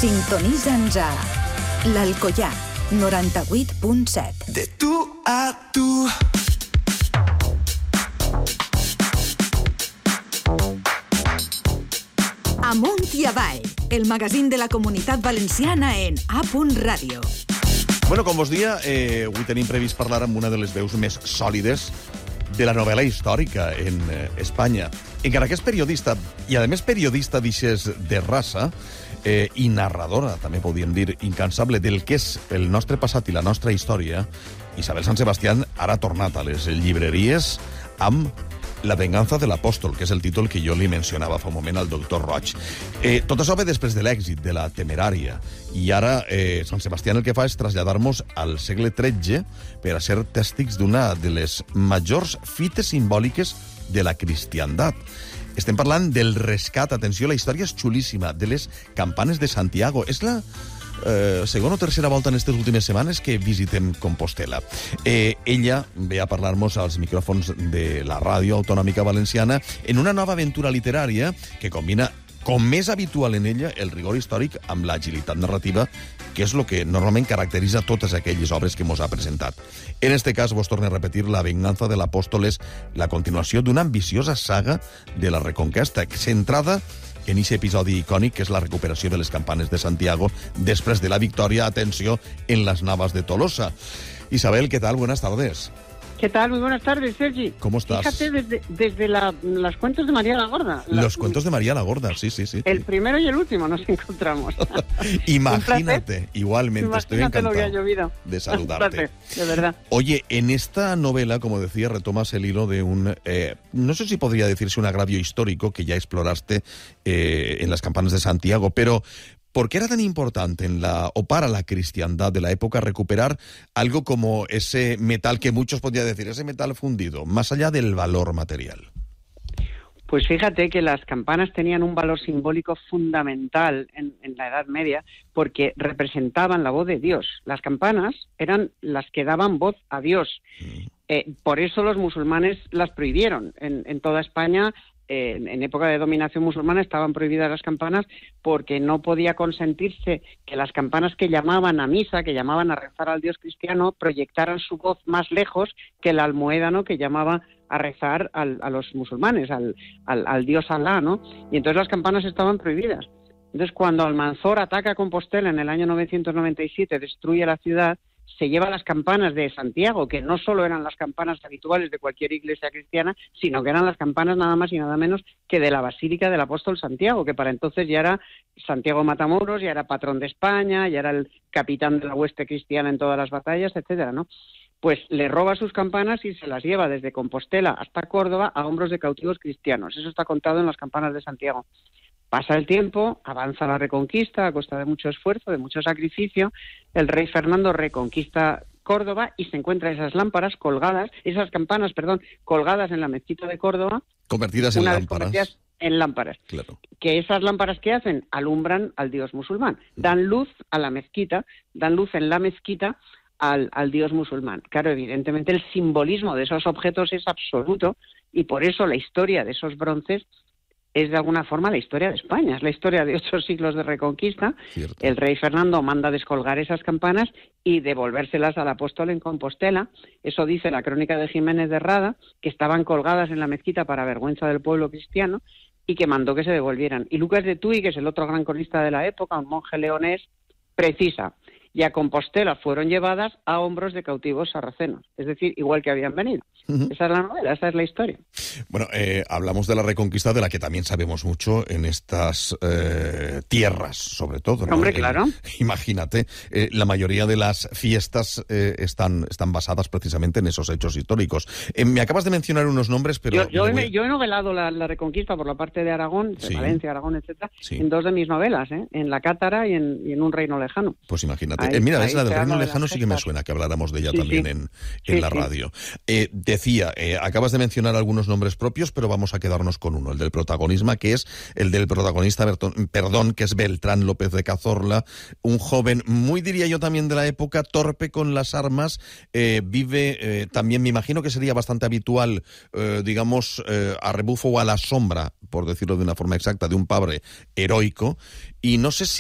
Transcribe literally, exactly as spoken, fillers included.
Sintonitza'ns a l'Alcoià, noranta-vuit punt set. De tu a tu. Amunt i avall, el magazín de la Comunitat Valenciana en A. Ràdio. Bueno, com vos dia, eh, avui tenim previst parlar amb una de les veus més sòlides de la novel·la històrica en eh, Espanya. Encara que és periodista, i a més periodista d'ixes de raça, eh, i narradora, també podríem dir, incansable del que és el nostre passat i la nostra història, Isabel Sant Sebastián ara ha tornat a les llibreries amb La venganza de l'apòstol, que és el títol que jo li mencionava fa un moment al doctor Roig. Eh, tot això ve després de l'èxit de La temerària. I ara eh, Sant Sebastián el que fa és traslladar-nos al segle tretze per a ser tèstics d'una de les majors fites simbòliques de la cristiandat. Estem parlant del rescat, atenció, la història és xulíssima, de les campanes de Santiago. És la eh, segona o tercera volta en aquestes últimes setmanes que visitem Compostela. Eh, ella ve a parlar-nos als micròfons de la ràdio autonòmica valenciana en una nova aventura literària que combina, com més habitual en ella, el rigor històric amb l'agilitat narrativa, que és el que normalment caracteritza totes aquelles obres que mos ha presentat. En este cas, vos torno a repetir, La venganza de l'apòstol és la continuació d'una ambiciosa saga de la Reconquesta, centrada en aquest episodi icònic, que és la recuperació de les campanes de Santiago després de la victòria, atenció, en las Navas de Tolosa. Isabel, ¿qué tal? Buenas tardes. ¿Qué tal? Muy buenas tardes, Sergi. ¿Cómo estás? Fíjate, desde, desde la, los cuentos de María la Gorda. Los la, cuentos de María la Gorda, sí, sí, sí. El primero y el último nos encontramos. Imagínate, igualmente, Imagínate estoy encantado lo que ha llovido. de saludarte. Un placer, de verdad. Oye, en esta novela, como decía, retomas el hilo de un, eh, no sé si podría decirse un agravio histórico que ya exploraste eh, en las campanas de Santiago, pero ¿por qué era tan importante en la, o para la cristiandad de la época recuperar algo como ese metal que muchos podrían decir, ese metal fundido, más allá del valor material? Pues fíjate que las campanas tenían un valor simbólico fundamental en, en la Edad Media porque representaban la voz de Dios. Las campanas eran las que daban voz a Dios. Mm. Eh, por eso los musulmanes las prohibieron. En, en toda España, eh, en época de dominación musulmana, estaban prohibidas las campanas porque no podía consentirse que las campanas que llamaban a misa, que llamaban a rezar al Dios cristiano, proyectaran su voz más lejos que el almoédano que llamaba a rezar al, a los musulmanes, al, al, al Dios Alá, ¿no? Y entonces las campanas estaban prohibidas. Entonces, cuando Almanzor ataca Compostela en el año novecientos noventa y siete, destruye la ciudad, se lleva las campanas de Santiago, que no solo eran las campanas habituales de cualquier iglesia cristiana, sino que eran las campanas nada más y nada menos que de la Basílica del Apóstol Santiago, que para entonces ya era Santiago Matamoros, ya era patrón de España, ya era el capitán de la hueste cristiana en todas las batallas, etcétera, ¿no? Pues le roba sus campanas y se las lleva desde Compostela hasta Córdoba a hombros de cautivos cristianos. Eso está contado en las campanas de Santiago. Pasa el tiempo, avanza la Reconquista a costa de mucho esfuerzo, de mucho sacrificio. El rey Fernando reconquista Córdoba y se encuentra esas lámparas colgadas, esas campanas, perdón, colgadas en la mezquita de Córdoba. Convertidas en lámparas. En lámparas. Claro. Que esas lámparas que hacen alumbran al Dios musulmán. Dan luz a la mezquita, dan luz en la mezquita al, al Dios musulmán. Claro, evidentemente el simbolismo de esos objetos es absoluto y por eso la historia de esos bronces es de alguna forma la historia de España, es la historia de ocho siglos de reconquista. Cierto. El rey Fernando manda descolgar esas campanas y devolvérselas al apóstol en Compostela. Eso dice la crónica de Jiménez de Rada, que estaban colgadas en la mezquita para vergüenza del pueblo cristiano y que mandó que se devolvieran. Y Lucas de Tuy, que es el otro gran cronista de la época, un monje leonés, precisa: y a Compostela fueron llevadas a hombros de cautivos sarracenos, es decir, igual que habían venido. Uh-huh. Esa es la novela, esa es la historia. Bueno, eh, hablamos de la Reconquista, de la que también sabemos mucho en estas eh, tierras, sobre todo, ¿no? Hombre, eh, claro. Imagínate, eh, la mayoría de las fiestas eh, están, están basadas precisamente en esos hechos históricos. Eh, me acabas de mencionar unos nombres, pero... Yo, yo, voy... he, yo he novelado la, la Reconquista por la parte de Aragón, de sí. Valencia, Aragón, etcétera, sí. en dos de mis novelas, ¿eh? En La Cátara y en, y en Un reino lejano. Pues imagínate. Ahí, eh, mira, es la del reino lejano, sí que me suena que habláramos de ella sí, también sí. en, en sí, la radio. Sí. Eh, decía, eh, acabas de mencionar algunos nombres propios, pero vamos a quedarnos con uno, el del protagonismo, que es el del protagonista, perdón, que es Beltrán López de Cazorla, un joven muy, diría yo también de la época, torpe con las armas, eh, vive eh, también, me imagino que sería bastante habitual, eh, digamos, eh, a rebufo o a la sombra, por decirlo de una forma exacta, de un padre heroico, y no sé si